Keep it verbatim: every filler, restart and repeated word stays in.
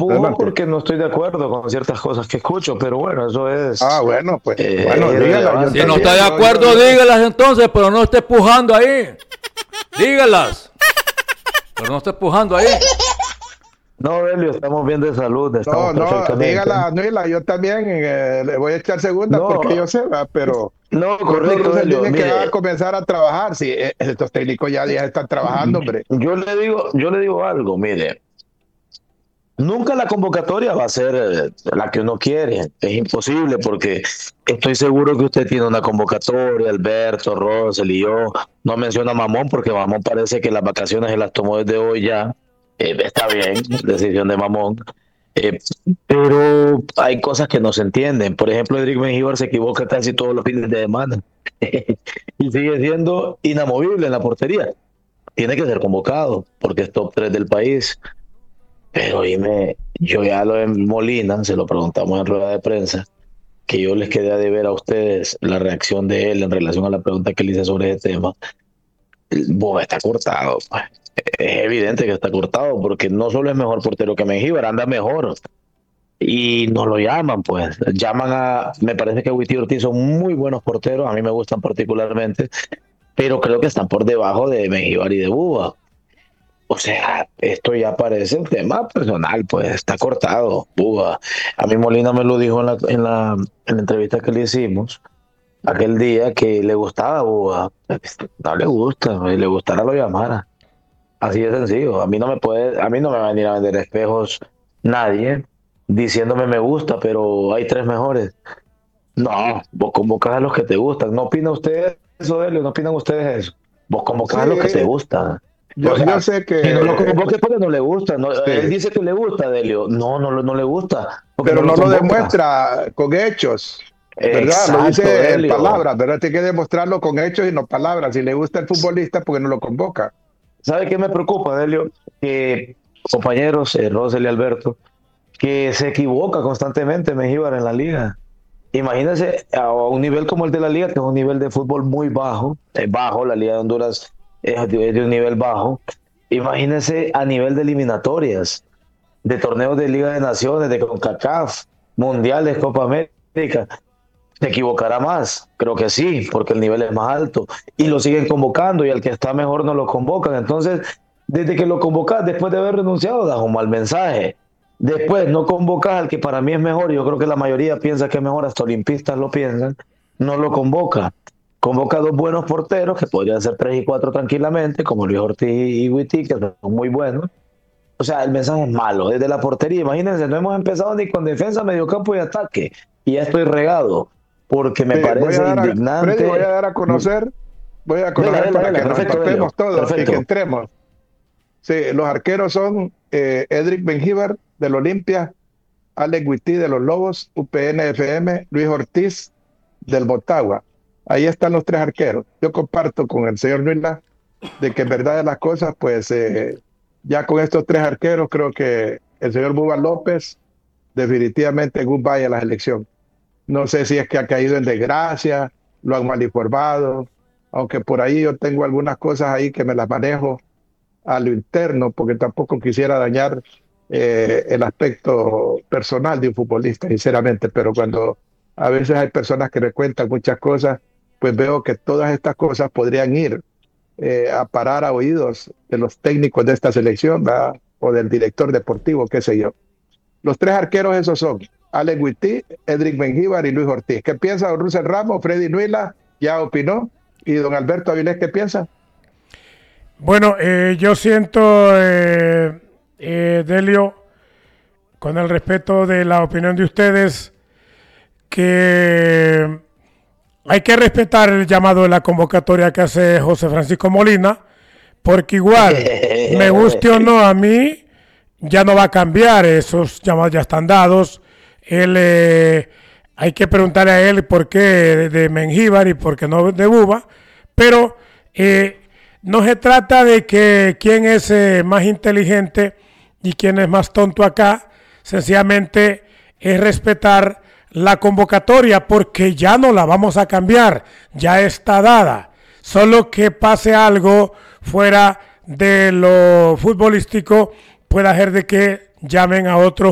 empujo porque no estoy de acuerdo con ciertas cosas que escucho, pero bueno, eso es Ah, bueno, pues, eh, bueno, dígala. Yo Si no también, está de yo- acuerdo, yo- dígalas entonces, pero no esté pujando ahí. Dígalas. Pero no esté pujando ahí. No, Delio, estamos bien de salud, estamos No, no, perfectamente. dígala, Nuila, yo también eh, le voy a echar segunda No, porque yo sé, ¿verdad? Pero no, Carlos correcto, Russell Delio. dice que va a Mire, comenzar a trabajar. Sí, eh, estos técnicos ya, ya están trabajando, hombre. yo le digo, yo le digo algo, mire, nunca la convocatoria va a ser eh, la que uno quiere, es imposible porque estoy seguro que usted tiene una convocatoria, Alberto, Rosel y yo, no menciona a Mamón porque Mamón parece que las vacaciones se las tomó desde hoy ya. Eh, está bien, decisión de Mamón. Eh, pero hay cosas que no se entienden. Por ejemplo, Edric Mengíbar se equivoca casi todos los fines de semana y sigue siendo inamovible en la portería. Tiene que ser convocado porque es top tres del país. Pero dime, yo ya lo de Molina, se lo preguntamos en rueda de prensa, que yo les quedé a deber a ustedes la reacción de él en relación a la pregunta que le hice sobre ese tema. Vos está cortado, pues. Es evidente que está cortado porque no solo es mejor portero que Mengíbar, anda mejor y no lo llaman, pues. Llaman a, me parece que Witty Ortiz son muy buenos porteros, a mí me gustan particularmente, pero creo que están por debajo de Mengíbar y de Buba. O sea, esto ya parece un tema personal, pues está cortado, Buba. A mí Molina me lo dijo en la, en la, en la entrevista que le hicimos aquel día que le gustaba Buba. No le gusta, si le gustara lo llamara. Así de sencillo. A mí no me puede, a mí no me va a venir a vender espejos nadie diciéndome me gusta, pero hay tres mejores. No, vos convocás a los que te gustan. ¿No opina usted eso, Delio? ¿No opinan ustedes eso? Vos convocás Sí, a los que te gustan. O yo, yo sea, sé si no lo que, convoques porque no le gusta. No, él sí, dice que le gusta, Delio. No, no, no le gusta porque pero no lo no lo convocas. demuestra con hechos, ¿verdad? Lo Exacto, dice en Delio. palabras, ¿verdad? Tiene que demostrarlo con hechos y no palabras. Si le gusta el futbolista, porque no lo convoca. ¿Sabe qué me preocupa, Delio? Que compañeros, eh, Rosel y Alberto, que se equivoca constantemente Mengíbar en la liga. Imagínense a un nivel como el de la liga, que es un nivel de fútbol muy bajo, es bajo, la liga de Honduras es de, es de un nivel bajo. Imagínense a nivel de eliminatorias, de torneos de Liga de Naciones, de CONCACAF, mundiales, Copa América. ¿Se equivocará más? Creo que sí, porque el nivel es más alto. Y lo siguen convocando y al que está mejor no lo convocan. Entonces, desde que lo convocas, después de haber renunciado, das un mal mensaje. Después, no convocas al que para mí es mejor. Yo creo que la mayoría piensa que es mejor, hasta olimpistas lo piensan. No lo convoca. Convoca a dos buenos porteros, que podrían ser tres y cuatro tranquilamente, como Luis Ortiz y Witty, que son muy buenos. O sea, el mensaje es malo. Desde la portería, imagínense, no hemos empezado ni con defensa, mediocampo y ataque. Y ya estoy regado, porque me Sí, voy a parece dar a, Freddy, voy a indignante. dar a conocer, voy a Dele, conocer dele, para dele, que nos perfecto, empapemos Delio. todos y que Perfecto. entremos. Sí, los arqueros son eh, Edric Mengíbar del Olimpia, Alex Witty de los Lobos, U P N F M, Luis Ortiz del Motagua. Ahí están los tres arqueros. Yo comparto con el señor Nuila de que en verdad de las cosas, pues eh, ya con estos tres arqueros creo que el señor Buba López definitivamente goodbye a la selección. No sé si es que ha caído en desgracia, lo han mal informado, aunque por ahí yo tengo algunas cosas ahí que me las manejo a lo interno, porque tampoco quisiera dañar eh, el aspecto personal de un futbolista, sinceramente, pero cuando a veces hay personas que me cuentan muchas cosas, pues veo que todas estas cosas podrían ir eh, a parar a oídos de los técnicos de esta selección, ¿verdad? O del director deportivo, qué sé yo. Los tres arqueros esos son Alex Witty, Edric Mengíbar y Luis Ortiz. ¿Qué piensa don Russell Ramos? Freddy Nuila ya opinó. ¿Y don Alberto Avilés qué piensa? Bueno, eh, yo siento, eh, eh, Delio, con el respeto de la opinión de ustedes, que hay que respetar el llamado de la convocatoria que hace José Francisco Molina, porque igual, me guste o no, a mí ya no va a cambiar, esos llamados ya están dados. Él, eh, hay que preguntarle a él por qué de, de Mengíbar y por qué no de Buba, pero eh, no se trata de que quién es eh, más inteligente y quién es más tonto acá, sencillamente es respetar la convocatoria porque ya no la vamos a cambiar, ya está dada, solo que pase algo fuera de lo futbolístico puede hacer de que llamen a otros